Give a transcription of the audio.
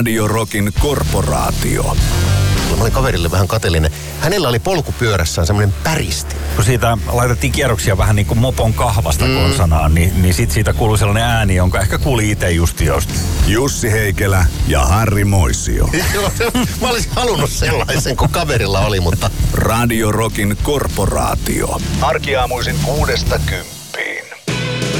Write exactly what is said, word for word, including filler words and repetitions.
Radio Rockin korporaatio. Mä olin kaverille vähän kateellinen. Hänellä oli polkupyörässään semmoinen päristi. Kun siitä laitettiin kierroksia vähän niin kuin mopon kahvasta mm. konsanaan, niin, niin sit siitä kuului sellainen ääni, jonka ehkä kuuli itse just josta. Jussi Heikelä ja Harri Moisio. Mä olisin halunnut sellaisen, kun kaverilla oli, mutta... Radio Rockin korporaatio. Arkiaamuisin kuudesta kymppiin.